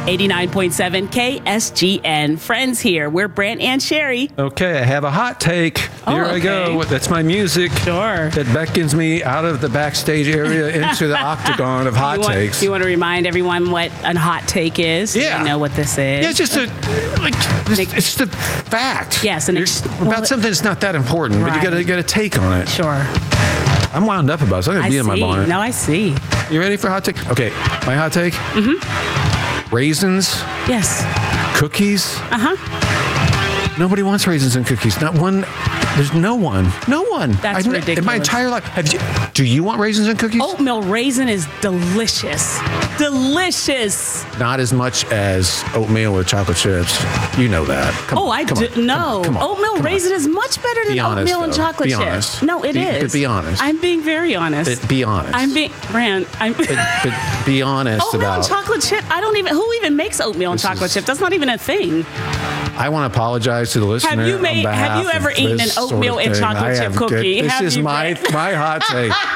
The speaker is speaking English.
89.7 KSGN. Friends here. We're Brant and Sherry. Okay, I have a hot take. Here I go. That's my music. Sure. That beckons me out of the backstage area into the octagon of hot takes. You want to remind everyone what a hot take is? Yeah. You know what this is? Yeah, it's just it's the fact. Yes, about something that's not that important, but you got to take on it. Sure. I'm wound up about it. So I'm going to be in my bonnet. No, I see. You ready for hot take? Okay, my hot take? Mm-hmm. Raisins. Yes. Cookies. Uh-huh. Nobody wants raisins and cookies. Not one. There's no one. No one. That's ridiculous. In my entire life. Do you want raisins and cookies? Oatmeal raisin is delicious. Delicious. Not as much as oatmeal with chocolate chips. You know that. Come on. No. Come on. Oatmeal raisin is much better than oatmeal and chocolate chips. Honest. No, it is. But be honest. I'm being very honest. Be honest. But be honest oatmeal about and chocolate chip. Who even makes oatmeal and chocolate chip? That's not even a thing. I want to apologize to the listener. Have you ever eaten an oatmeal and chocolate chip cookie? This is my hot take.